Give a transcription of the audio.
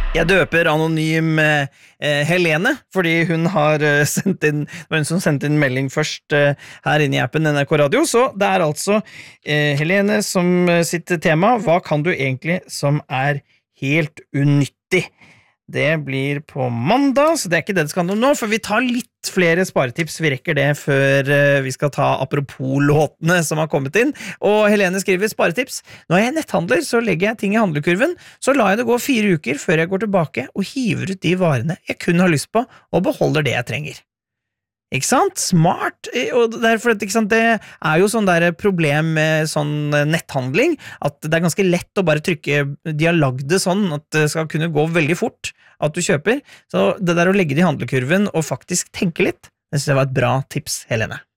Jeg døper anonym Helene, fordi hun har sendt inn, det var hun som sendte inn melding først her inne i appen NRK Radio, så det er altså Helene som sitt tema, hva kan du egentlig som er helt unyttig? Det blir på mandag, så det er ikke det det skal handle om nå, for vi tar litt flere sparetips, vi rekker det før vi skal ta apropos låtene som har kommet inn, og Helene skriver sparetips, når jeg netthandler så legger jeg ting i handlekurven, så lar jeg det gå 4 uker før jeg går tilbake og hiver ut de varene jeg kun har lyst på, og beholder det jeg trenger. Ikke sant? Smart, og derfor, ikke sant, det er jo sånn der problem med sånn netthandling, at det er ganske lett å bare trykke, de har lagd det sånn at det skal kunne gå veldig fort at du kjøper, så det der å legge det i handlekurven og faktisk tenke litt, det synes jeg var et bra tips, Helene.